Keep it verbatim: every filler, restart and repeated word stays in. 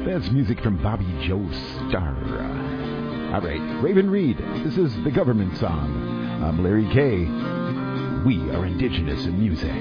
That's music from Bobby Joe Starr. All right, Raven Reed, this is the government song. I'm Larry Kay. We are indigenous in music.